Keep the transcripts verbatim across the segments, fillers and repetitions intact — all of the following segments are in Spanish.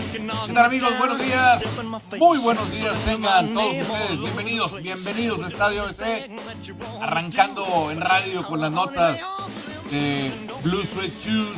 ¿Qué tal, amigos? Buenos días. Muy buenos días tengan todos ustedes. Bienvenidos, bienvenidos a Estadio A B C. Arrancando en radio con las notas de Blue Suede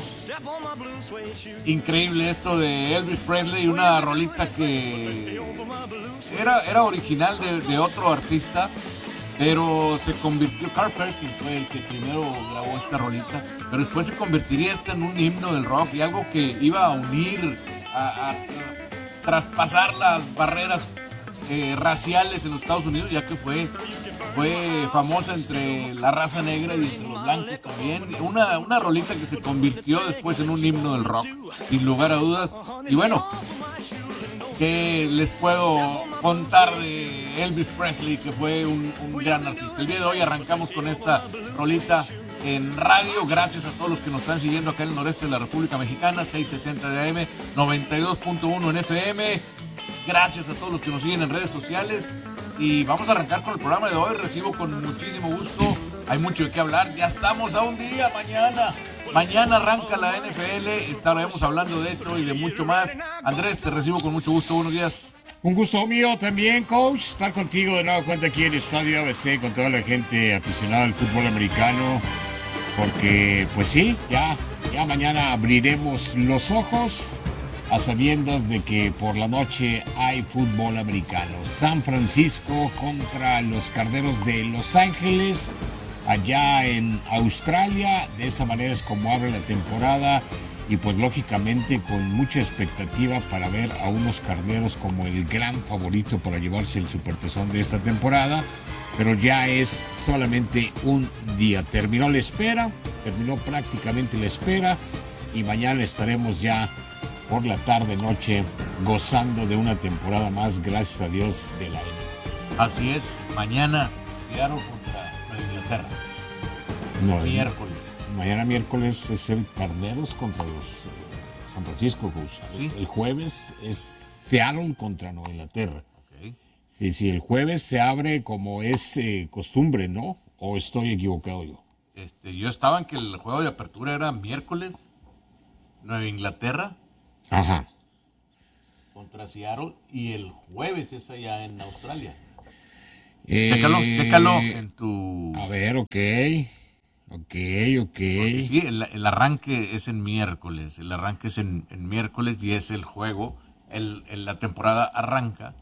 Shoes. Increíble esto de Elvis Presley, una rolita que era, era original de, de otro artista, pero se convirtió, Carl Perkins fue el que primero grabó esta rolita, pero después se convertiría esta en un himno del rock y algo que iba a unir, a, a, a traspasar las barreras eh, raciales en los Estados Unidos, ya que fue, fue famosa entre la raza negra y entre los blancos también. Una, una rolita que se convirtió después en un himno del rock, sin lugar a dudas. Y bueno, ¿qué les puedo contar de Elvis Presley, que fue un, un gran artista? El día de hoy arrancamos con esta rolita en radio, gracias a todos los que nos están siguiendo acá en el noreste de la República Mexicana, seiscientos sesenta de A M, noventa y dos punto uno en F M. Gracias a todos los que nos siguen en redes sociales. Y vamos a arrancar con el programa de hoy. Recibo con muchísimo gusto. Hay mucho de qué hablar. Ya estamos a un día, mañana. Mañana arranca la N F L. Estaremos hablando de esto y de mucho más. Andrés, te recibo con mucho gusto. Buenos días. Un gusto mío también, coach, estar contigo de nueva cuenta aquí en Estadio A B C con toda la gente aficionada al fútbol americano. Porque, pues sí, ya, ya mañana abriremos los ojos a sabiendas de que por la noche hay fútbol americano. San Francisco contra los Carneros de Los Ángeles, allá en Australia. De esa manera es como abre la temporada y pues lógicamente con mucha expectativa para ver a unos Carneros como el gran favorito para llevarse el supertazón de esta temporada. Pero ya es solamente un día. Terminó la espera, terminó prácticamente la espera y mañana estaremos ya por la tarde noche gozando de una temporada más, gracias a Dios, de la N F L. Así es, mañana Seattle contra Inglaterra. No, miércoles. Mañana miércoles es el Carneros contra los eh, San Francisco. ¿Sí? El jueves es Seattle contra Nueva Inglaterra. Okay. Sí, sí, el jueves se abre como es eh, costumbre, ¿no? ¿O estoy equivocado yo? Este, yo estaba en que el juego de apertura era miércoles, Nueva Inglaterra. Ajá. Contra Seattle, y el jueves es allá en Australia. Eh, chécalo, chécalo en tu... A ver, ok. Ok, ok. Porque sí, el, el arranque es en miércoles. El arranque es en, en miércoles y es el juego. El, el, la temporada arranca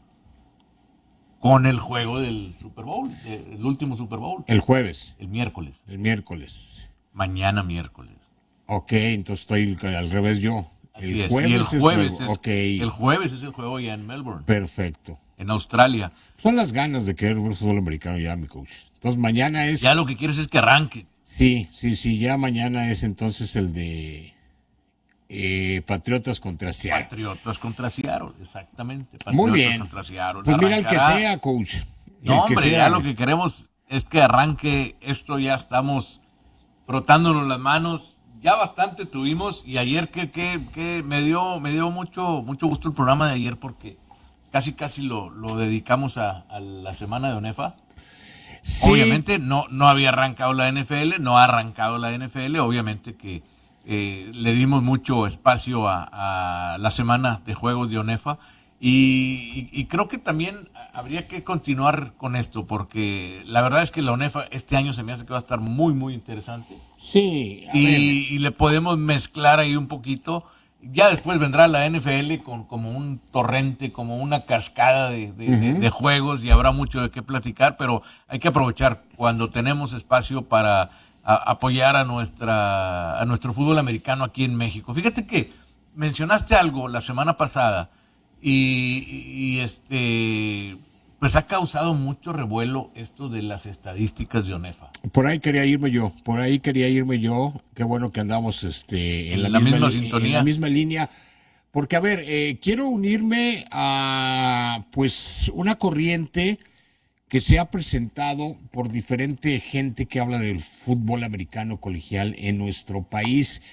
con el juego del Super Bowl, el último Super Bowl. El jueves. El miércoles. El miércoles. Mañana miércoles. Ok, entonces estoy al revés yo. El el jueves, el jueves, es, es, okay. el jueves es el juego ya en Melbourne. Perfecto. En Australia. Son las ganas de querer ver fútbol americano ya, mi coach. Entonces mañana es... Ya lo que quieres es que arranque. Sí, sí, sí, ya mañana es entonces el de eh, Patriotas contra Seattle. Patriotas contra Seattle, exactamente. Patriotas Muy bien. Contra Seattle. Pues mira el que Arrancará. sea, coach. No, el hombre, que sea. ya lo que queremos es que arranque esto. Ya estamos frotándonos las manos. Ya bastante tuvimos, y ayer que, que, que me dio me dio mucho mucho gusto el programa de ayer, porque casi casi lo, lo dedicamos a, a la semana de ONEFA. Sí. Obviamente no, no había arrancado la N F L, no ha arrancado la N F L, obviamente que eh, le dimos mucho espacio a, a la semana de juegos de ONEFA, y, y, y creo que también habría que continuar con esto, porque la verdad es que la ONEFA este año se me hace que va a estar muy muy interesante. Sí, a y, ver. y le podemos mezclar ahí un poquito. Ya después vendrá la N F L con como un torrente, como una cascada de, de, uh-huh. de, de juegos, y habrá mucho de qué platicar, pero hay que aprovechar cuando tenemos espacio para a, apoyar a nuestra a nuestro fútbol americano aquí en México. Fíjate que mencionaste algo la semana pasada y, y este pues ha causado mucho revuelo esto de las estadísticas de ONEFA. Por ahí quería irme yo, por ahí quería irme yo. Qué bueno que andamos este, en, en la, la misma, misma li- sintonía. En la misma línea. Porque, a ver, eh, quiero unirme a pues una corriente que se ha presentado por diferente gente que habla del fútbol americano colegial en nuestro país.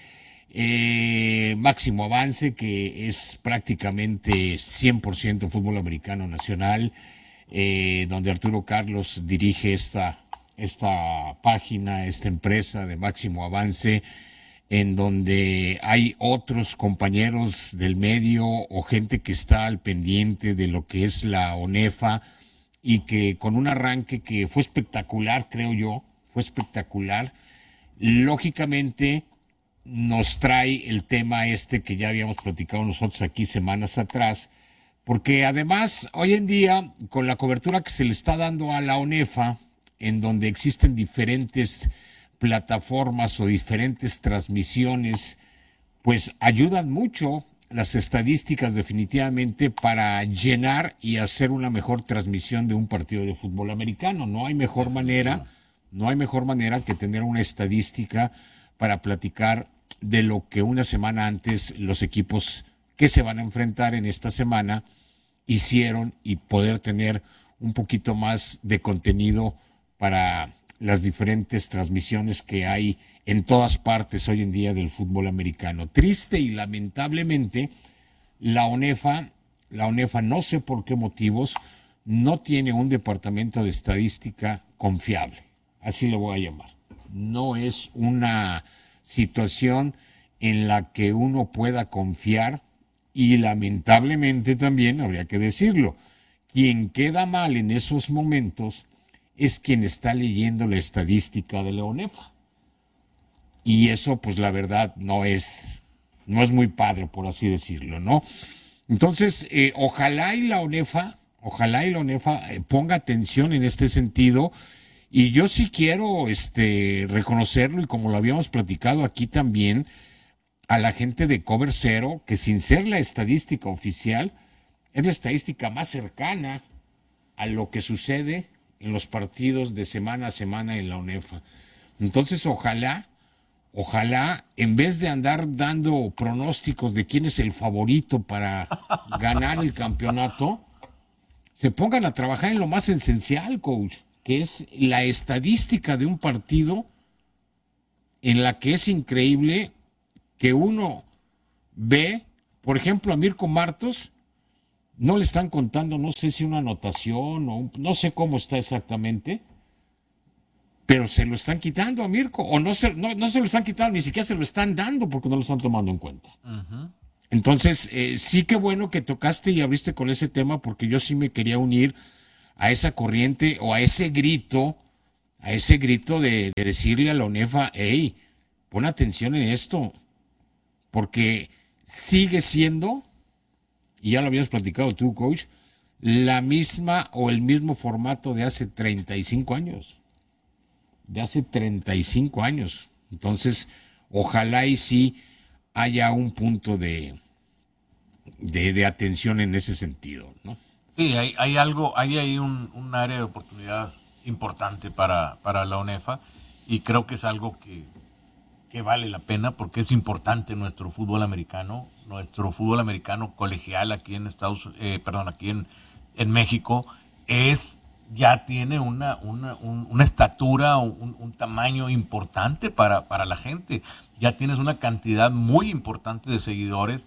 Eh, Máximo Avance, que es prácticamente cien por ciento fútbol americano nacional. Eh, donde Arturo Carlos dirige esta, esta página, esta empresa de Máximo Avance. en donde hay otros compañeros del medio o gente que está al pendiente de lo que es la ONEFA y que con un arranque que fue espectacular, creo yo, fue espectacular, lógicamente nos trae el tema este que ya habíamos platicado nosotros aquí semanas atrás, porque además hoy en día con la cobertura que se le está dando a la ONEFA, en donde existen diferentes plataformas o diferentes transmisiones, pues ayudan mucho las estadísticas definitivamente para llenar y hacer una mejor transmisión de un partido de fútbol americano. No hay mejor manera, no hay mejor manera que tener una estadística para platicar de lo que una semana antes los equipos que se van a enfrentar en esta semana hicieron y poder tener un poquito más de contenido para las diferentes transmisiones que hay en todas partes hoy en día del fútbol americano. Triste y lamentablemente, la ONEFA, la ONEFA no sé por qué motivos, no tiene un departamento de estadística confiable. Así lo voy a llamar. No es una situación en la que uno pueda confiar y lamentablemente también, habría que decirlo, quien queda mal en esos momentos es quien está leyendo la estadística de la ONEFA. Y eso, pues la verdad, no es, no es muy padre, por así decirlo, ¿no? Entonces, eh, ojalá y la ONEFA, ojalá y la ONEFA eh, ponga atención en este sentido. Y yo sí quiero este, reconocerlo, y como lo habíamos platicado aquí también, a la gente de Cover Cero, que sin ser la estadística oficial, es la estadística más cercana a lo que sucede en los partidos de semana a semana en la ONEFA. Entonces, ojalá, ojalá, en vez de andar dando pronósticos de quién es el favorito para ganar el campeonato, se pongan a trabajar en lo más esencial, coach, que es la estadística de un partido en la que es increíble que uno ve, por ejemplo, a Mirko Martos, no le están contando, no sé si una anotación o un, no sé cómo está exactamente, pero se lo están quitando a Mirko, o no se, no, no se lo están quitando, ni siquiera se lo están dando porque no lo están tomando en cuenta. Uh-huh. Entonces, eh, sí que bueno que tocaste y abriste con ese tema, porque yo sí me quería unir a esa corriente o a ese grito, a ese grito de, de decirle a la ONEFA, hey, pon atención en esto, porque sigue siendo, y ya lo habías platicado tú, coach, la misma o el mismo formato de hace treinta y cinco años. De hace treinta y cinco años. Entonces, ojalá y sí haya un punto de, de, de atención en ese sentido, ¿no? Sí, hay, hay algo, hay ahí un, un área de oportunidad importante para, para la ONEFA, y creo que es algo que, que vale la pena porque es importante nuestro fútbol americano. Nuestro fútbol americano colegial aquí en Estados, eh, perdón, aquí en, en México es ya tiene una una, un, una estatura, un, un tamaño importante para, para la gente. Ya tienes una cantidad muy importante de seguidores,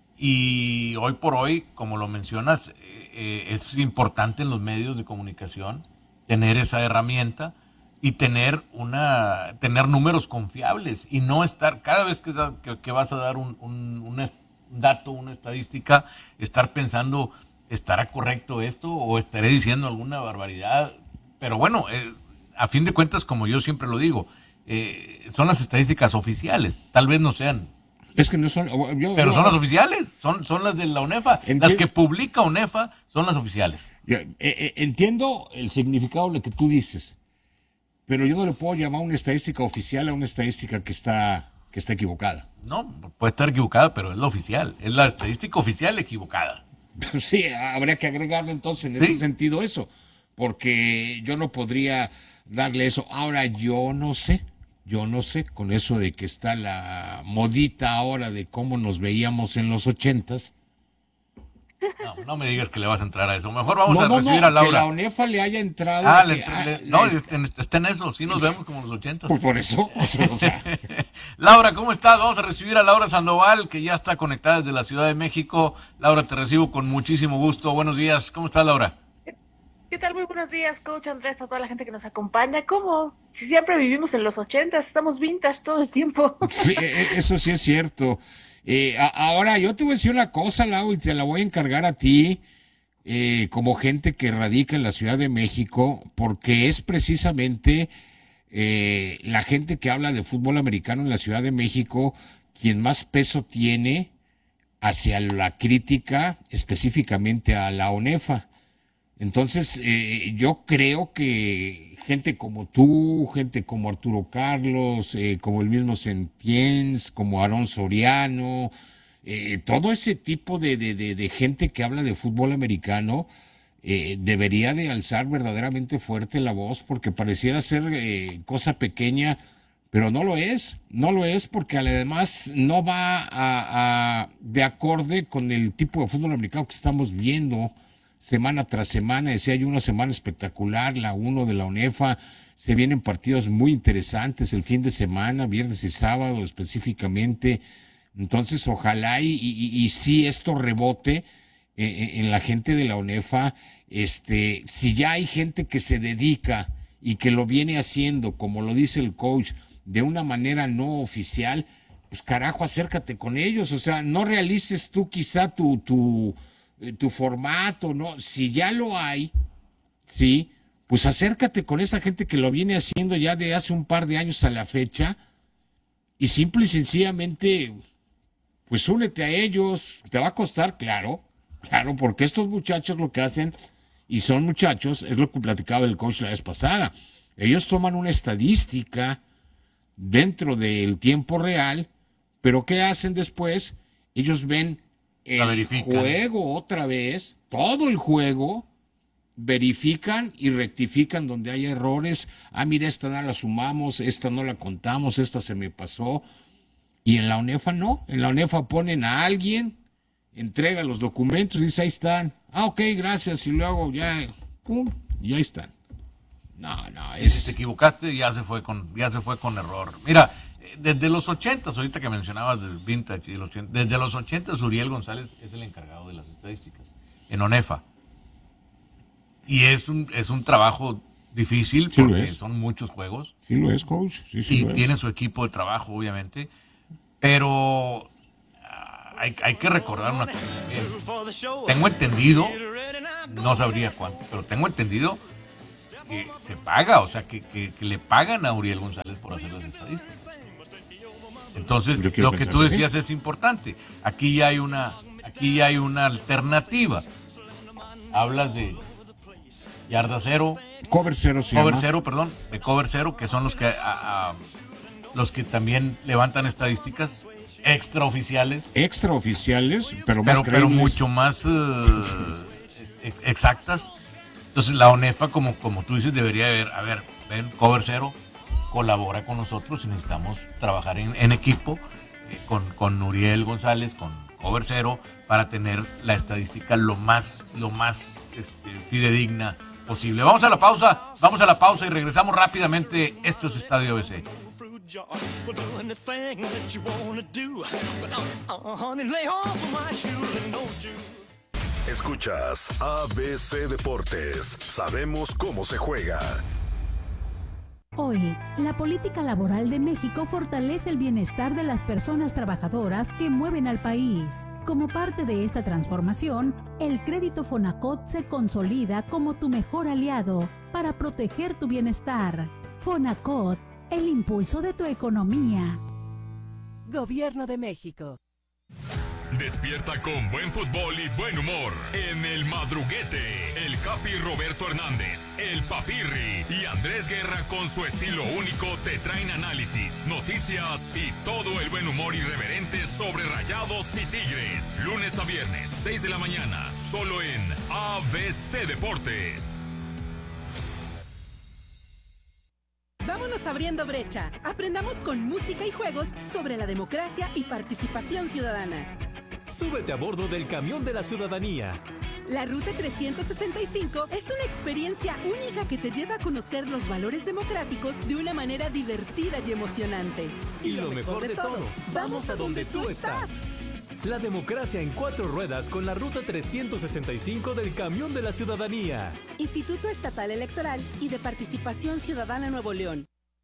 y hoy por hoy, como lo mencionas, eh, eh, es importante en los medios de comunicación tener esa herramienta y tener una tener números confiables, y no estar cada vez que, que, que vas a dar un, un, una un dato, una estadística, estar pensando, ¿estará correcto esto o estaré diciendo alguna barbaridad? Pero bueno, eh, a fin de cuentas, como yo siempre lo digo, eh, son las estadísticas oficiales, tal vez no sean. Es que no son... Yo, pero yo, son las oficiales, son, son las de la ONEFA, enti- las que publica ONEFA son las oficiales. Yo, eh, eh, entiendo el significado de lo que tú dices, pero yo no le puedo llamar una estadística oficial a una estadística que está... que está equivocada. No, puede estar equivocada, pero es la oficial. Es la estadística oficial equivocada. Sí, habría que agregarle entonces en ¿Sí? ese sentido eso, porque yo no podría darle eso. Ahora, yo no sé, yo no sé, con eso de que está la modita ahora de cómo nos veíamos en los ochentas. No, no me digas que le vas a entrar a eso. Mejor vamos no, a no, recibir no, a Laura. Que la ONEFA le haya entrado. Ah, que, le, ah, le, no, está, está en eso, sí nos vemos como en los ochentas. Pues por eso. O sea. Laura, ¿cómo estás? Vamos a recibir a Laura Sandoval, que ya está conectada desde la Ciudad de México. Laura, te recibo con muchísimo gusto. Buenos días. ¿Cómo estás, Laura? ¿Qué tal? Muy buenos días, coach Andrés, a toda la gente que nos acompaña. ¿Cómo Si siempre vivimos en los ochentas, estamos vintage todo el tiempo. Sí, eso sí es cierto. Eh, a- ahora, yo te voy a decir una cosa, Lau, y te la voy a encargar a ti, eh, como gente que radica en la Ciudad de México, porque es precisamente eh, la gente que habla de fútbol americano en la Ciudad de México quien más peso tiene hacia la crítica, específicamente a la ONEFA. Entonces, eh, yo creo que gente como tú, gente como Arturo Carlos, eh, como el mismo Sentiens, como Aarón Soriano, eh, todo ese tipo de, de, de, de gente que habla de fútbol americano, eh, debería de alzar verdaderamente fuerte la voz, porque pareciera ser eh, cosa pequeña, pero no lo es, no lo es, porque además no va a, a- de acorde con el tipo de fútbol americano que estamos viendo semana tras semana. Decía, hay una semana espectacular, la uno de la ONEFA, se vienen partidos muy interesantes el fin de semana, viernes y sábado específicamente. Entonces, ojalá y, y, y sí esto rebote eh, en la gente de la ONEFA. Este, si ya hay gente que se dedica y que lo viene haciendo, como lo dice el coach, de una manera no oficial, pues carajo, acércate con ellos. O sea, no realices tú quizá tu, tu, eh, tu formato, ¿no? Si ya lo hay, sí, pues acércate con esa gente que lo viene haciendo ya de hace un par de años a la fecha y simple y sencillamente, pues únete a ellos. Te va a costar, claro, claro, porque estos muchachos lo que hacen, y son muchachos, es lo que platicaba el coach la vez pasada. Ellos toman una estadística dentro del tiempo real, pero ¿qué hacen después? Ellos ven La el verifican. juego otra vez, todo el juego, verifican y rectifican donde hay errores. Ah, mira, esta no la sumamos, esta no la contamos, esta se me pasó. Y en la ONEFA no, en la ONEFA ponen a alguien, entrega los documentos y dice, ahí están. Ah, ok, gracias, y luego ya, pum, y ahí están. No, no, Y si es... te equivocaste, ya se fue con, ya se fue con error. Mira, eh, desde los ochentas, ahorita que mencionabas del vintage, y los ochenta, desde los ochentas Uriel González es el encargado de las estadísticas en ONEFA. Y es un, es un trabajo difícil Sí lo porque es. son muchos juegos. Sí lo es, coach, sí, sí Y lo es. tiene su equipo de trabajo, obviamente. Pero ah, hay, hay que recordar una cosa también. Tengo entendido, no sabría cuánto, pero tengo entendido que se paga, o sea, que, que, que le pagan a Uriel González por hacer las estadísticas. Entonces, Yo quiero lo que pensar tú que sí. decías es importante. Aquí ya hay una, aquí ya hay una alternativa. Hablas de yarda cero, Cover cero se cover llama. cero, perdón, de cover cero, que son los que a- a- los que también levantan estadísticas extraoficiales, Extraoficiales, pero más pero, pero creíbles. mucho más eh, ex- exactas. Entonces la ONEFA, como, como tú dices, debería haber, a ver, ven, cover cero, colabora con nosotros y necesitamos trabajar en, en equipo eh, con, con Uriel González, con cover cero, para tener la estadística lo más, lo más este, fidedigna posible. Vamos a la pausa, vamos a la pausa y regresamos rápidamente. Esto es Estadio A B C. Well, do anything that you wanna do. But, uh, uh, honey, lay off of my shoes and don't you. Escuchas A B C Deportes. Sabemos cómo se juega. Hoy, la política laboral de México fortalece el bienestar de las personas trabajadoras que mueven al país. Como parte de esta transformación, el crédito Fonacot se consolida como tu mejor aliado para proteger tu bienestar. Fonacot, el impulso de tu economía. Gobierno de México. Despierta con buen fútbol y buen humor en El Madruguete. El Capi Roberto Hernández, el Papirri y Andrés Guerra con su estilo único te traen análisis, noticias y todo el buen humor irreverente sobre Rayados y Tigres. Lunes a viernes, seis de la mañana, solo en A B C Deportes. Vámonos abriendo brecha. Aprendamos con música y juegos sobre la democracia y participación ciudadana. Súbete a bordo del camión de la ciudadanía. La Ruta trescientos sesenta y cinco es una experiencia única que te lleva a conocer los valores democráticos de una manera divertida y emocionante. Y lo mejor de todo, vamos a donde tú estás. La democracia en cuatro ruedas con la Ruta trescientos sesenta y cinco del camión de la ciudadanía. Instituto Estatal Electoral y de Participación Ciudadana Nuevo León.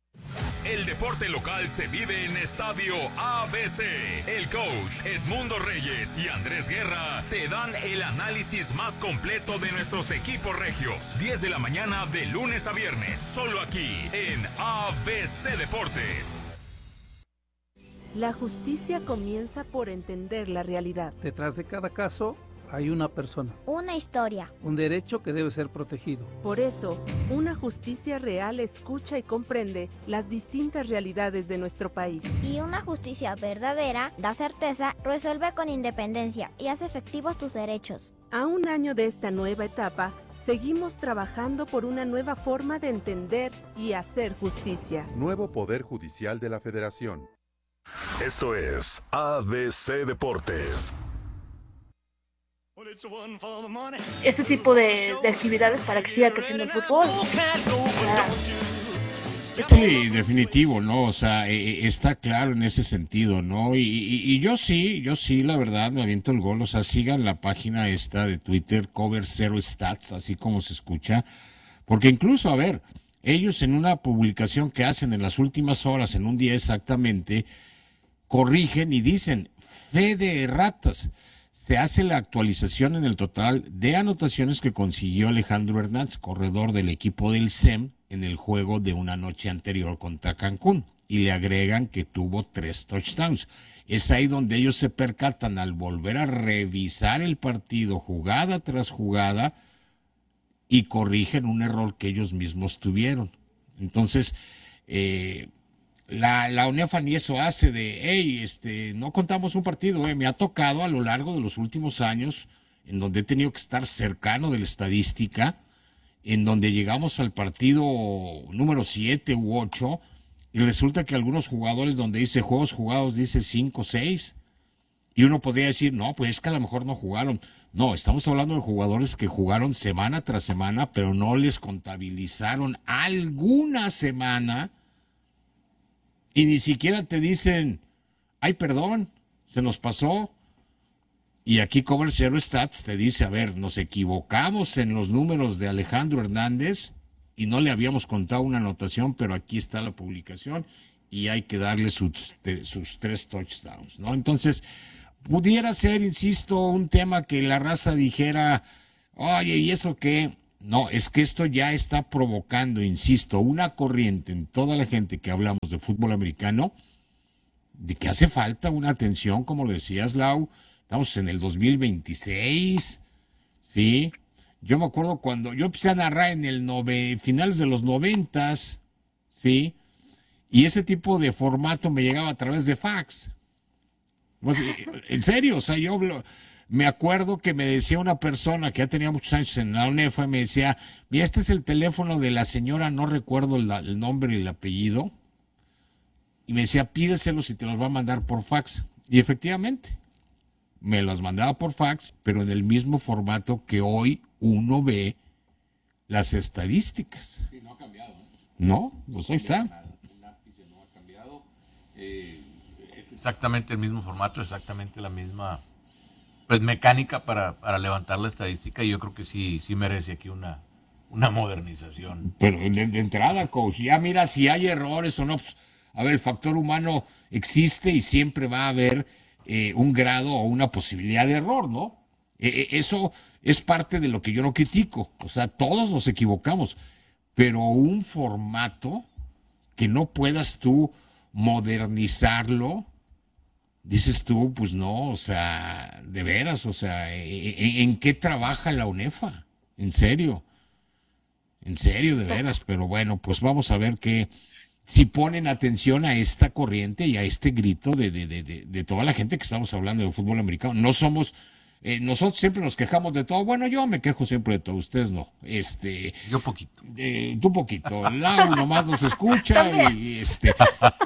El deporte local se vive en Estadio A B C. El coach Edmundo Reyes y Andrés Guerra te dan el análisis más completo de nuestros equipos regios. diez de la mañana de lunes a viernes, solo aquí en A B C Deportes. La justicia comienza por entender la realidad. Detrás de cada caso hay una persona. Una historia. Un derecho que debe ser protegido. Por eso, una justicia real escucha y comprende las distintas realidades de nuestro país. Y una justicia verdadera da certeza, resuelve con independencia y hace efectivos tus derechos. A un año de esta nueva etapa, seguimos trabajando por una nueva forma de entender y hacer justicia. Nuevo Poder Judicial de la Federación. Esto es A B C Deportes. Este tipo de, de actividades para que siga creciendo el fútbol. Sí, definitivo, ¿no? O sea, eh, está claro en ese sentido, ¿no? Y, y, y yo sí, yo sí, la verdad, me aviento el gol. O sea, sigan la página esta de Twitter, Cover Zero Stats, así como se escucha. Porque incluso, a ver, ellos en una publicación que hacen en las últimas horas, en un día exactamente, corrigen y dicen, fe de erratas. Se hace la actualización en el total de anotaciones que consiguió Alejandro Hernández, corredor del equipo del S E M, en el juego de una noche anterior contra Cancún. Y le agregan que tuvo tres touchdowns. Es ahí donde ellos se percatan al volver a revisar el partido, jugada tras jugada, y corrigen un error que ellos mismos tuvieron. Entonces, eh, La, la UNEFA ni eso hace de, hey, este, no contamos un partido, eh. Me ha tocado a lo largo de los últimos años, en donde he tenido que estar cercano de la estadística, en donde llegamos al partido número siete u ocho, y resulta que algunos jugadores donde dice juegos jugados dice cinco, seis, y uno podría decir, no, pues es que a lo mejor no jugaron. No, estamos hablando de jugadores que jugaron semana tras semana, pero no les contabilizaron alguna semana. Y ni siquiera te dicen, ay, perdón, se nos pasó. Y aquí Cover Zero Stats te dice, a ver, nos equivocamos en los números de Alejandro Hernández y no le habíamos contado una anotación, pero aquí está la publicación y hay que darle sus, sus tres touchdowns, ¿no? Entonces, pudiera ser, insisto, un tema que la raza dijera, oye, ¿y eso qué? No, es que esto ya está provocando, insisto, una corriente en toda la gente que hablamos de fútbol americano, de que hace falta una atención, como lo decías, Lau. Estamos en el dos mil veintiséis, ¿sí? Yo me acuerdo cuando yo empecé a narrar en el nove, finales de los noventas, ¿sí? Y ese tipo de formato me llegaba a través de fax. Pues, en serio, o sea, yo... Me acuerdo que me decía una persona que ya tenía muchos años en la UNEFA, me decía, mira, este es el teléfono de la señora, no recuerdo el, el nombre y el apellido, y me decía, pídeselos y te los va a mandar por fax. Y efectivamente, me los mandaba por fax, pero en el mismo formato que hoy uno ve las estadísticas. Sí, no ha cambiado. No, pues ahí está. Un ápice no ha cambiado. Eh, es exactamente el mismo formato, exactamente la misma... pues mecánica para, para levantar la estadística, y yo creo que sí, sí merece aquí una, una modernización. Pero de, de entrada, coach, ya mira si hay errores o no. Pues, a ver, el factor humano existe y siempre va a haber eh, un grado o una posibilidad de error, ¿no? Eh, eso es parte de lo que yo no critico. O sea, todos nos equivocamos, pero un formato que no puedas tú modernizarlo, dices tú, pues no, o sea, de veras, o sea, ¿en, en qué trabaja la UNEFA? En serio, en serio, de veras, pero bueno, pues vamos a ver que si ponen atención a esta corriente y a este grito de, de, de, de, de toda la gente que estamos hablando de fútbol americano. No somos, eh, nosotros siempre nos quejamos de todo, bueno, yo me quejo siempre de todo, ustedes no. este Yo poquito. Eh, tú poquito, Lau nomás nos escucha y este...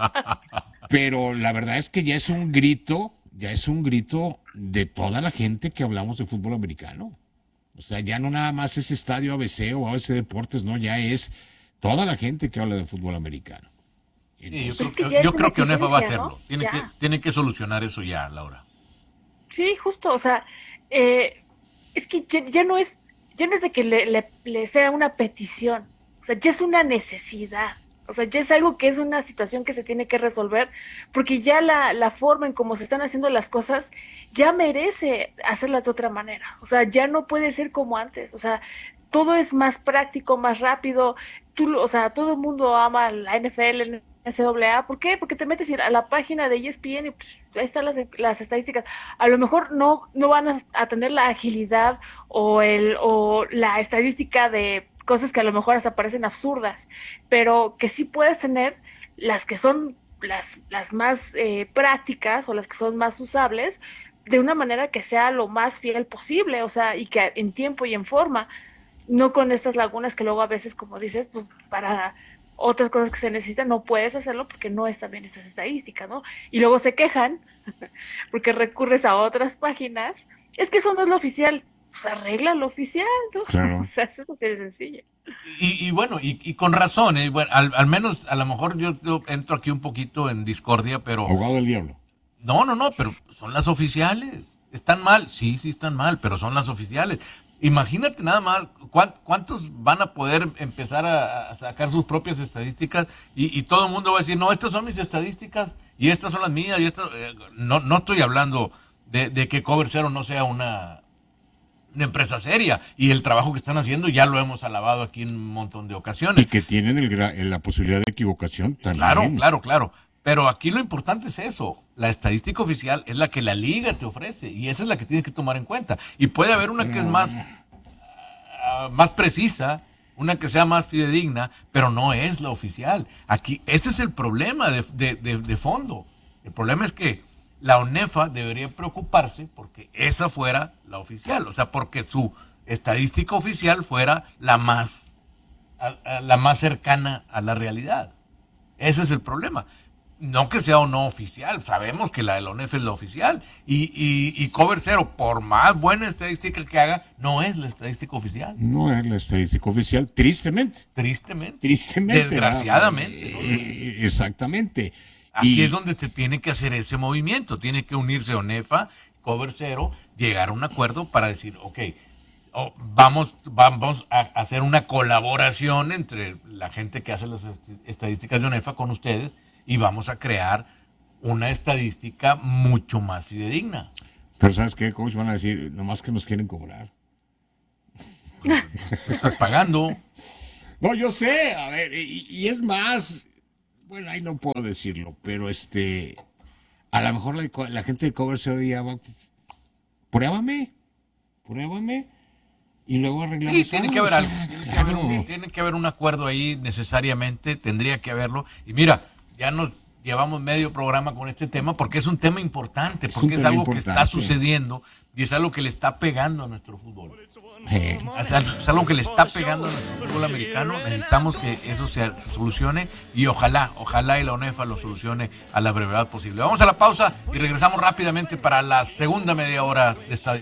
Pero la verdad es que ya es un grito, ya es un grito de toda la gente que hablamos de fútbol americano. O sea, ya no nada más es Estadio A B C o A B C Deportes, no, ya es toda la gente que habla de fútbol americano. Entonces, sí, yo creo que, yo creo que UNEFA va a hacerlo. ¿No? Tiene, que, tiene que solucionar eso ya, Laura. Sí, justo, o sea, eh, es que ya, ya no es, ya no es de que le, le, le sea una petición, o sea, ya es una necesidad. O sea, ya es algo que es una situación que se tiene que resolver, porque ya la, la forma en cómo se están haciendo las cosas ya merece hacerlas de otra manera. O sea, ya no puede ser como antes. O sea, todo es más práctico, más rápido. Tú, o sea, todo el mundo ama la N F L, N C A A. ¿Por qué? Porque te metes a la página de E S P N y pues, ahí están las, las estadísticas. A lo mejor no, no van a, a tener la agilidad o, el, o la estadística de cosas que a lo mejor hasta parecen absurdas, pero que sí puedes tener las que son las, las más eh, prácticas o las que son más usables de una manera que sea lo más fiel posible, o sea, y que en tiempo y en forma, no con estas lagunas que luego a veces, como dices, pues para otras cosas que se necesitan no puedes hacerlo porque no están bien estas estadísticas, ¿no? Y luego se quejan porque recurres a otras páginas, es que eso no es lo oficial. Pues arregla lo oficial, ¿no? Claro. O sea, eso es lo que es sencillo. Y, y bueno, y, y con razón, ¿eh? Bueno, al, al menos, a lo mejor yo, yo entro aquí un poquito en discordia, pero... Abogado del diablo. No, no, no, pero son las oficiales. ¿Están mal? Sí, sí están mal, pero son las oficiales. Imagínate nada más cuántos van a poder empezar a, a sacar sus propias estadísticas y, y todo el mundo va a decir, no, estas son mis estadísticas y estas son las mías. Y estas, eh, no, no estoy hablando de, de que Cover Zero no sea una... una empresa seria, y el trabajo que están haciendo ya lo hemos alabado aquí en un montón de ocasiones. Y que tienen el, la posibilidad de equivocación también. Claro, claro, claro. Pero aquí lo importante es eso. La estadística oficial es la que la liga te ofrece, y esa es la que tienes que tomar en cuenta. Y puede haber una que es más, uh, más precisa, una que sea más fidedigna, pero no es la oficial. Aquí, ese es el problema de, de, de, de fondo. El problema es que la ONEFA debería preocuparse porque esa fuera la oficial, o sea, porque su estadística oficial fuera la más, a, a, la más cercana a la realidad. Ese es el problema. No que sea o no oficial, sabemos que la de la ONEFA es la oficial, y, y, y Cover Zero, por más buena estadística que haga, no es la estadística oficial. No es la estadística oficial, tristemente. Tristemente. Tristemente. Desgraciadamente. ¿No? Eh, exactamente. Aquí y... es donde se tiene que hacer ese movimiento, tiene que unirse ONEFA, Cover Zero, llegar a un acuerdo para decir, ok, oh, vamos, vamos a hacer una colaboración entre la gente que hace las estadísticas de ONEFA con ustedes y vamos a crear una estadística mucho más fidedigna. Pero ¿sabes qué, coach? Van a decir, nomás que nos quieren cobrar. Estás pagando. No, yo sé, a ver, y, y es más... Bueno, ahí no puedo decirlo, pero este, a lo mejor la, la gente de Cover Zero ya va, pruébame, pruébame, y luego arreglamos. Sí, tiene que haber algo, sea, tiene, claro. que haber un, tiene que haber un acuerdo ahí necesariamente, tendría que haberlo. Y mira, ya nos llevamos medio programa con este tema porque es un tema importante, porque es, es algo importante. Que está sucediendo y es algo que le está pegando a nuestro fútbol. Eh. Es, algo, es algo que le está pegando a nuestro fútbol americano. Necesitamos que eso se, se solucione y ojalá, ojalá y la ONEFA lo solucione a la brevedad posible. Vamos a la pausa y regresamos rápidamente para la segunda media hora de estadio.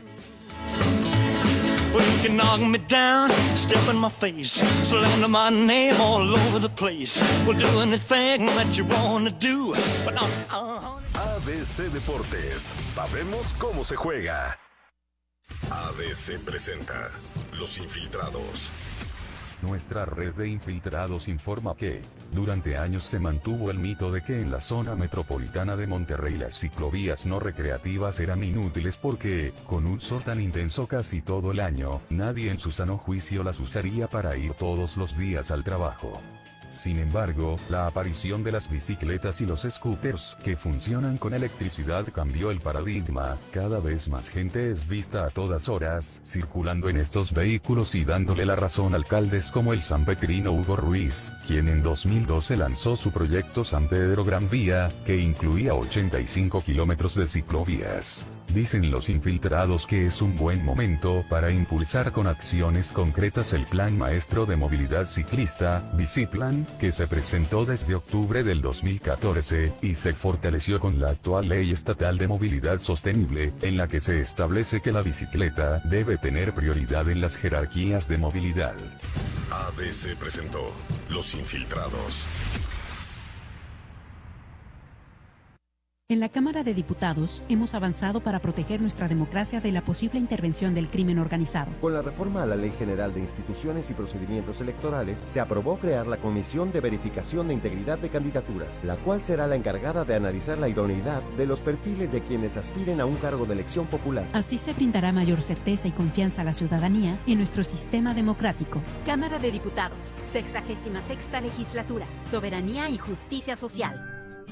Well, you can knock me down, step in my face, slander my name all over the place. We'll do anything that you wanna do, but uh, uh, A B C Deportes, sabemos cómo se juega. A B C presenta Los Infiltrados. Nuestra red de infiltrados informa que, durante años se mantuvo el mito de que en la zona metropolitana de Monterrey las ciclovías no recreativas eran inútiles porque, con un sol tan intenso casi todo el año, nadie en su sano juicio las usaría para ir todos los días al trabajo. Sin embargo, la aparición de las bicicletas y los scooters, que funcionan con electricidad, cambió el paradigma. Cada vez más gente es vista a todas horas, circulando en estos vehículos y dándole la razón a alcaldes como el sanpetrino Hugo Ruiz, quien en dos mil doce lanzó su proyecto San Pedro Gran Vía, que incluía ochenta y cinco kilómetros de ciclovías. Dicen los infiltrados que es un buen momento para impulsar con acciones concretas el Plan Maestro de Movilidad Ciclista, Biciplan, que se presentó desde octubre del dos mil catorce, y se fortaleció con la actual Ley Estatal de Movilidad Sostenible, en la que se establece que la bicicleta debe tener prioridad en las jerarquías de movilidad. A B C presentó Los Infiltrados. En la Cámara de Diputados hemos avanzado para proteger nuestra democracia de la posible intervención del crimen organizado. Con la reforma a la Ley General de Instituciones y Procedimientos Electorales, se aprobó crear la Comisión de Verificación de Integridad de Candidaturas, la cual será la encargada de analizar la idoneidad de los perfiles de quienes aspiren a un cargo de elección popular. Así se brindará mayor certeza y confianza a la ciudadanía en nuestro sistema democrático. Cámara de Diputados, sexagésima sexta legislatura, soberanía y justicia social.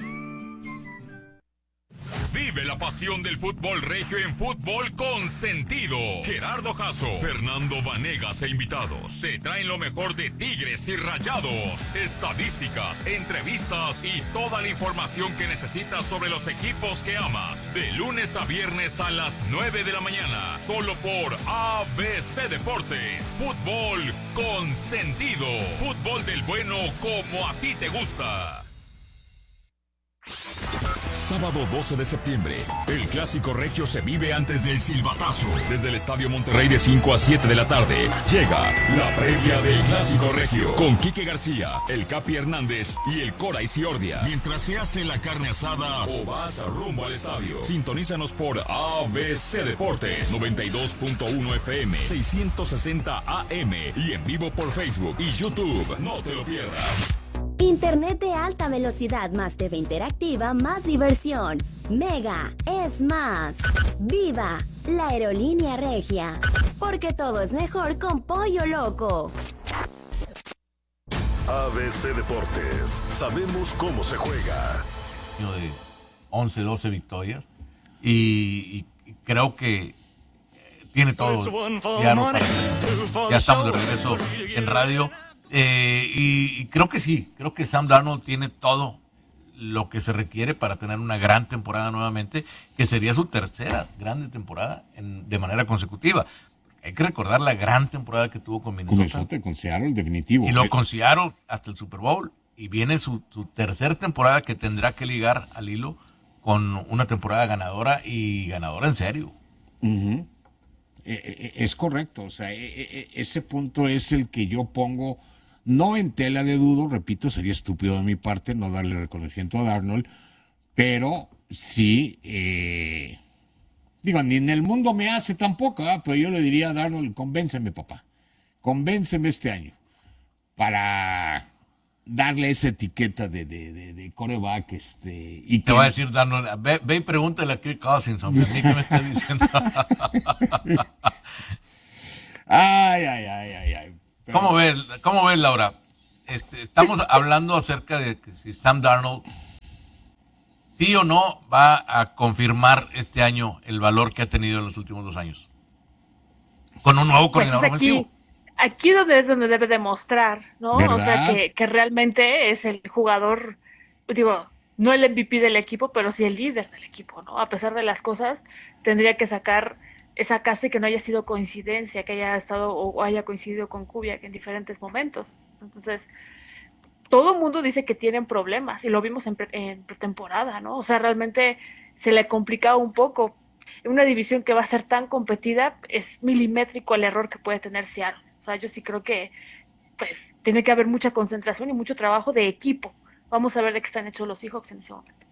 Vive la pasión del fútbol regio en Fútbol con Sentido. Gerardo Jasso, Fernando Vanegas e invitados te traen lo mejor de Tigres y Rayados, estadísticas, entrevistas y toda la información que necesitas sobre los equipos que amas. De lunes a viernes a las nueve de la mañana, solo por A B C Deportes. Fútbol con Sentido. Fútbol del bueno como a ti te gusta. Sábado doce de septiembre, el Clásico Regio se vive antes del silbatazo. Desde el Estadio Monterrey de cinco a siete de la tarde, llega la previa del Clásico Regio. Con Quique García, el Capi Hernández y el Cora Isiordia. Mientras se hace la carne asada o vas rumbo al estadio. Sintonízanos por A B C Deportes, noventa y dos punto uno F M, seiscientos sesenta A M y en vivo por Facebook y YouTube. No te lo pierdas. Internet de alta velocidad más T V interactiva más diversión. Mega es más. ¡Viva la aerolínea regia! Porque todo es mejor con Pollo Loco. A B C Deportes, sabemos cómo se juega. De once, doce victorias y, y creo que tiene todo ya, no, para, ya estamos de regreso en radio. Eh, y, y creo que sí, creo que Sam Darnold tiene todo lo que se requiere para tener una gran temporada nuevamente, que sería su tercera grande temporada en, de manera consecutiva. Hay que recordar la gran temporada que tuvo con Minnesota. Con Minnesota, con Seattle, definitivo. Y lo con Seattle hasta el Super Bowl. Y viene su, su tercera temporada que tendrá que ligar al hilo con una temporada ganadora y ganadora en serio. Uh-huh. Eh, es correcto, o sea, eh, ese punto es el que yo pongo. No en tela de dudo, repito, sería estúpido de mi parte no darle reconocimiento a Darnold, pero sí, eh, digo, ni en el mundo me hace tampoco, ¿eh? Pero yo le diría a Darnold, convénceme, papá, convénceme este año, para darle esa etiqueta de, de, de, de quarterback. Este, y te que... va a decir Darnold, ve, ve y pregúntale a Kirk Cousins, hombre, ¿qué me estás diciendo? ay, ay, ay, ay, ay. Pero... ¿Cómo ves, cómo ves, Laura? Este, estamos hablando acerca de que si Sam Darnold sí o no va a confirmar este año el valor que ha tenido en los últimos dos años. Con un nuevo coordinador pues aquí, ofensivo. Aquí donde es donde debe demostrar, ¿no? ¿verdad? O sea, que, que realmente es el jugador, digo, no el M V P del equipo, pero sí el líder del equipo, ¿no? A pesar de las cosas, tendría que sacar esa casta y que no haya sido coincidencia, que haya estado o haya coincidido con Kubiak en diferentes momentos. Entonces, todo el mundo dice que tienen problemas y lo vimos en, pre, en pretemporada, ¿no? O sea, realmente se le ha complicado un poco. En una división que va a ser tan competida, es milimétrico el error que puede tener Seattle. O sea, yo sí creo que pues tiene que haber mucha concentración y mucho trabajo de equipo. Vamos a ver de qué están hechos los Seahawks en ese momento.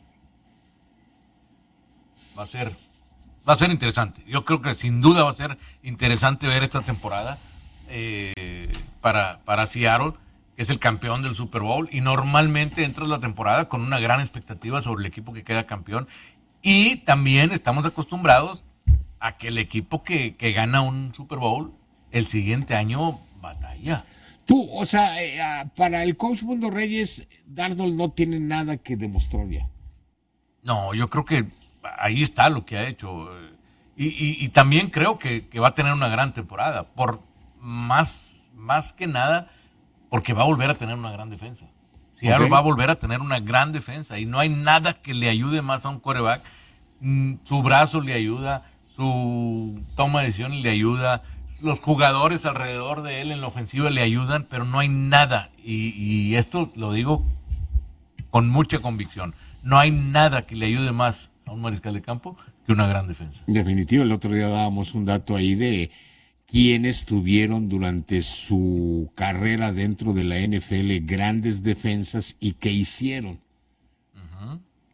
Va a ser... Va a ser interesante. Yo creo que sin duda va a ser interesante ver esta temporada eh, para, para Seattle, que es el campeón del Super Bowl, y normalmente entras la temporada con una gran expectativa sobre el equipo que queda campeón. Y también estamos acostumbrados a que el equipo que, que gana un Super Bowl el siguiente año batalla. Tú, o sea, eh, para el coach Mundo Reyes, Darnold no tiene nada que demostrar ya. No, yo creo que ahí está lo que ha hecho. Y, y, y también creo que, que va a tener una gran temporada. Por más, más que nada, porque va a volver a tener una gran defensa. Seattle okay. va a volver a tener una gran defensa. Y no hay nada que le ayude más a un quarterback. Su brazo le ayuda, su toma de decisiones le ayuda, los jugadores alrededor de él en la ofensiva le ayudan, pero no hay nada. Y, y esto lo digo con mucha convicción. No hay nada que le ayude más a un mariscal de campo que una gran defensa. Definitivo, el otro día dábamos un dato ahí de quiénes tuvieron durante su carrera dentro de la N F L grandes defensas y qué hicieron. Uh-huh.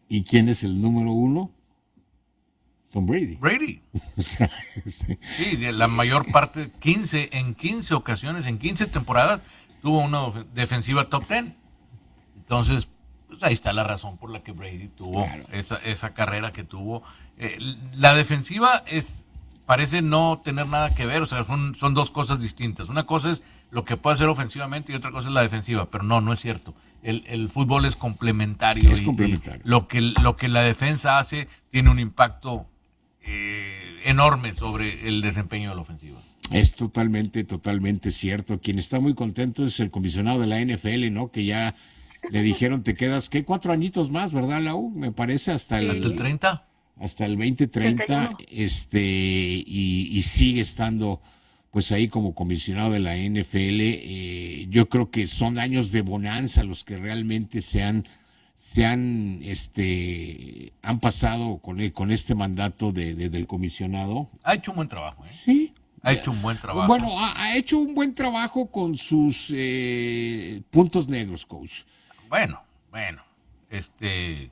¿Y quién es el número uno? Tom Brady. Brady. O sea, sí. Sí, de la mayor parte, quince, en quince ocasiones, en quince temporadas, tuvo una defensiva top diez. Entonces, pues ahí está la razón por la que Brady tuvo claro. esa, esa carrera que tuvo. Eh, la defensiva es parece no tener nada que ver, o sea, son, son dos cosas distintas. Una cosa es lo que puede hacer ofensivamente y otra cosa es la defensiva, pero no, no es cierto. El, el fútbol es complementario. Es y, complementario. Y lo, que, lo que la defensa hace tiene un impacto eh, enorme sobre el desempeño de la ofensiva. Es totalmente, totalmente cierto. Quien está muy contento es el comisionado de la N F L, ¿no? Que ya le dijeron, te quedas, ¿qué? Cuatro añitos más, ¿verdad, Lau? Me parece hasta el... ¿Hasta el treinta? Hasta el veinte treinta, este, y, y sigue estando, pues ahí como comisionado de la N F L. Eh, yo creo que son años de bonanza los que realmente se han, se han, este, han pasado con, con este mandato de, de, del comisionado. Ha hecho un buen trabajo, ¿eh? Sí. Ha hecho un buen trabajo. Bueno, ha, ha hecho un buen trabajo con sus eh, puntos negros, coach. Bueno, bueno, este,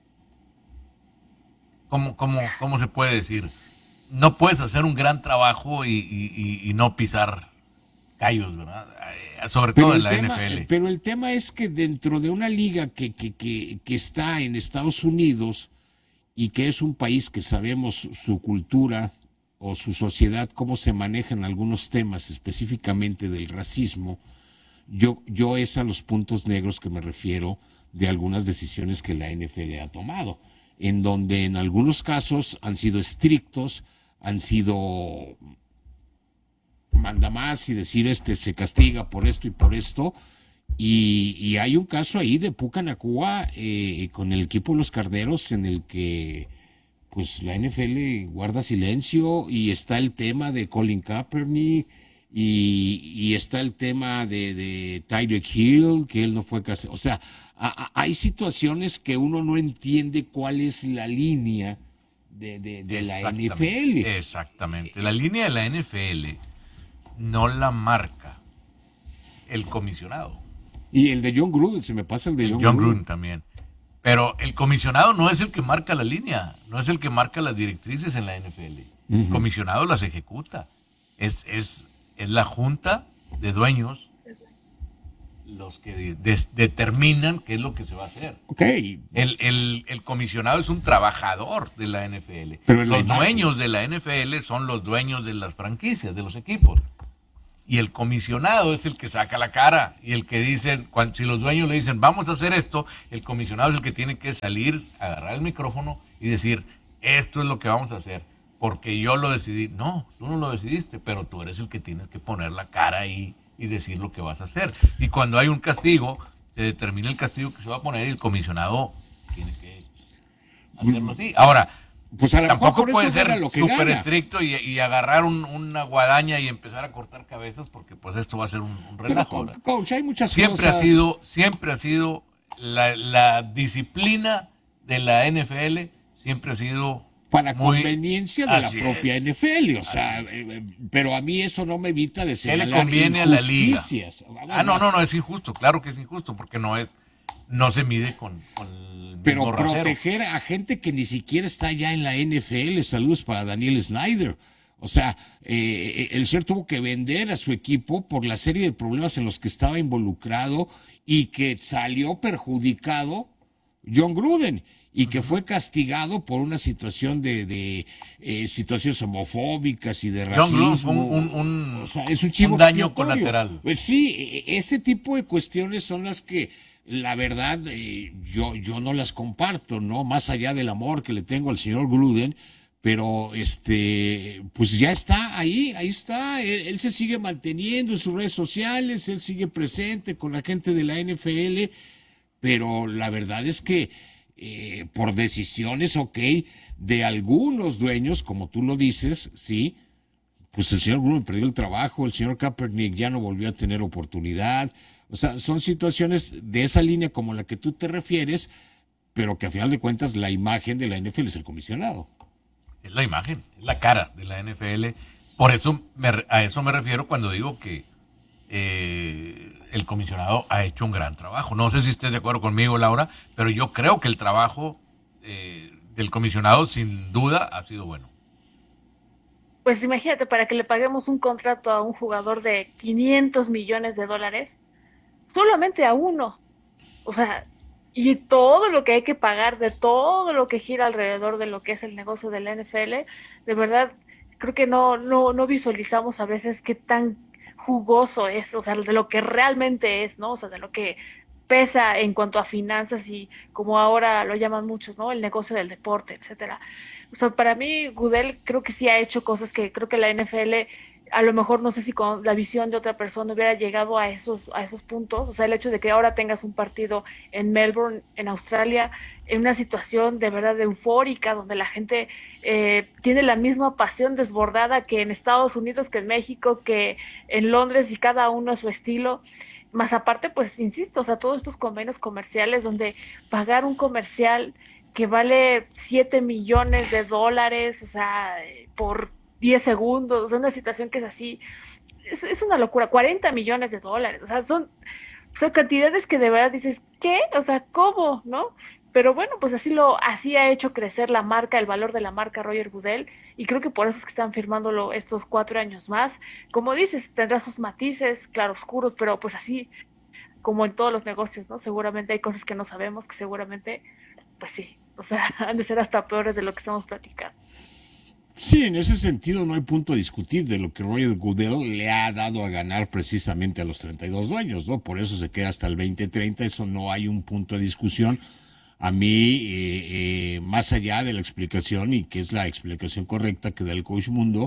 ¿cómo, cómo, cómo se puede decir? No puedes hacer un gran trabajo y, y, y no pisar callos, ¿verdad? Sobre todo pero en la tema, N F L. Pero el tema es que dentro de una liga que, que, que, que está en Estados Unidos y que es un país que sabemos su cultura o su sociedad, cómo se manejan algunos temas específicamente del racismo, yo, yo es a los puntos negros que me refiero de algunas decisiones que la N F L ha tomado, en donde en algunos casos han sido estrictos, han sido manda más y decir este se castiga por esto y por esto, y, y hay un caso ahí de Pucanacua eh, con el equipo de los Carneros en el que pues la N F L guarda silencio, y está el tema de Colin Kaepernick, y, y está el tema de, de Tyreek Hill, que él no fue casi, o sea, a, a, hay situaciones que uno no entiende cuál es la línea de, de, de la N F L. Exactamente, la línea de la N F L no la marca el comisionado. Y el de John Gruden, se me pasa el de el John, John Gruden. Gruden también. Pero el comisionado no es el que marca la línea, no es el que marca las directrices en la N F L. Uh-huh. El comisionado las ejecuta. Es, es, es la junta de dueños los que de, de, determinan qué es lo que se va a hacer. Okay. El, el, el comisionado es un trabajador de la N F L. Pero los dueños de la N F L son los dueños de las franquicias, de los equipos. Y el comisionado es el que saca la cara, y el que dicen, cuando, si los dueños le dicen vamos a hacer esto, el comisionado es el que tiene que salir, agarrar el micrófono y decir, esto es lo que vamos a hacer, porque yo lo decidí. No, tú no lo decidiste, pero tú eres el que tienes que poner la cara ahí y decir lo que vas a hacer. Y cuando hay un castigo, se determina el castigo que se va a poner y el comisionado tiene que hacerlo así. Ahora, pues a tampoco puede ser súper estricto y, y agarrar un, una guadaña y empezar a cortar cabezas, porque pues esto va a ser un, un relajo. Pero, coach, hay muchas siempre cosas. Ha sido, siempre ha sido la, la disciplina de la N F L, siempre ha sido para muy, conveniencia de la propia es. N F L, o sea, eh, pero a mí eso no me evita de señalar ¿qué le conviene a la liga? Bueno, ah, no, no, no, es injusto, claro que es injusto, porque no es, no se mide con, con el pero mismo proteger rasero. A gente que ni siquiera está ya en la N F L, saludos para Daniel Snyder. O sea, eh, el señor tuvo que vender a su equipo por la serie de problemas en los que estaba involucrado y que salió perjudicado John Gruden, y que fue castigado por una situación de, de eh, situaciones homofóbicas y de racismo. John Gruden fue un, un, un, o sea, es un, chivo un daño expiatorio. colateral. Pues sí, ese tipo de cuestiones son las que, la verdad, eh, yo, yo no las comparto, ¿no? Más allá del amor que le tengo al señor Gruden, pero este, pues ya está ahí, ahí está. Él, él se sigue manteniendo en sus redes sociales, él sigue presente con la gente de la N F L, pero la verdad es que Eh, por decisiones, ok, de algunos dueños, como tú lo dices, sí, pues el señor Gruden perdió el trabajo, el señor Kaepernick ya no volvió a tener oportunidad. O sea, son situaciones de esa línea como la que tú te refieres, pero que a final de cuentas la imagen de la N F L es el comisionado. Es la imagen, es la cara de la N F L. Por eso me, a eso me refiero cuando digo que eh, el comisionado ha hecho un gran trabajo. No sé si estés de acuerdo conmigo, Laura, pero yo creo que el trabajo eh, del comisionado sin duda ha sido bueno. Pues imagínate, para que le paguemos un contrato a un jugador de quinientos millones de dólares, solamente a uno, o sea, y todo lo que hay que pagar, de todo lo que gira alrededor de lo que es el negocio de la N F L, de verdad, creo que no, no, no visualizamos a veces qué tan jugoso es, o sea, de lo que realmente es, ¿no? O sea, de lo que pesa en cuanto a finanzas y como ahora lo llaman muchos, ¿no? El negocio del deporte, etcétera. O sea, para mí Goodell creo que sí ha hecho cosas que creo que la N F L, a lo mejor no sé si con la visión de otra persona hubiera llegado a esos a esos puntos. O sea, el hecho de que ahora tengas un partido en Melbourne, en Australia, en una situación de verdad eufórica, donde la gente eh, tiene la misma pasión desbordada que en Estados Unidos, que en México, que en Londres, y cada uno a su estilo. Más aparte, pues, insisto, o sea, todos estos convenios comerciales donde pagar un comercial que vale siete millones de dólares, o sea, por diez segundos, o sea, una situación que es así, es, es una locura, cuarenta millones de dólares, o sea, son, son cantidades que de verdad dices, ¿qué? O sea, ¿cómo? ¿No? Pero bueno, pues así lo, así ha hecho crecer la marca, el valor de la marca Roger Goodell, y creo que por eso es que están firmándolo estos cuatro años más. Como dices, tendrá sus matices, claroscuros, pero pues así, como en todos los negocios, ¿no? Seguramente hay cosas que no sabemos, que seguramente, pues sí, o sea, han de ser hasta peores de lo que estamos platicando. Sí, en ese sentido no hay punto a discutir de lo que Roger Goodell le ha dado a ganar precisamente a los treinta y dos dueños, ¿no? Por eso se queda hasta el veinte treinta, eso no hay un punto de discusión. A mí, eh, eh, más allá de la explicación, y que es la explicación correcta que da el Coach Mundo,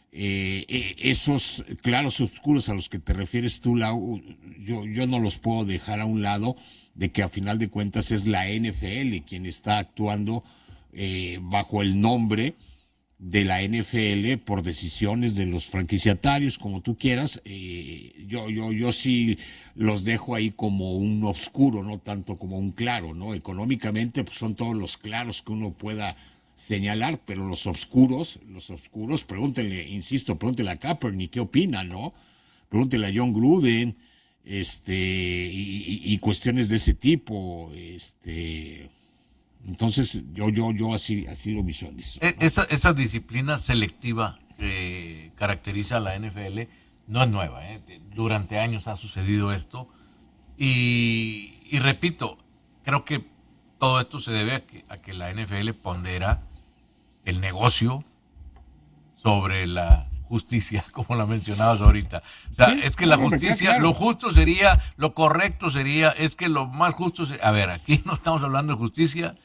eh, eh, esos claros oscuros a los que te refieres tú, Lau, yo, yo no los puedo dejar a un lado, de que a final de cuentas es la N F L quien está actuando eh, bajo el nombre de la N F L por decisiones de los franquiciatarios, como tú quieras. Eh, yo, yo, yo sí los dejo ahí como un oscuro, no tanto como un claro, ¿no? Económicamente, pues son todos los claros que uno pueda señalar, pero los oscuros, los oscuros, pregúntenle, insisto, pregúntenle a Kaepernick qué opina, ¿no? Pregúntenle a John Gruden, este, y, y, y cuestiones de ese tipo, este. Entonces, yo yo yo así así lo visualizo, ¿no? Esa, esa disciplina selectiva que caracteriza a la N F L no es nueva, ¿eh? Durante años ha sucedido esto. Y, y repito, creo que todo esto se debe a que, a que la N F L pondera el negocio sobre la justicia, como la mencionabas ahorita. O sea, sí, es que la justicia, claro. Lo justo sería, lo correcto sería, es que lo más justo sería, a ver, aquí no estamos hablando de justicia,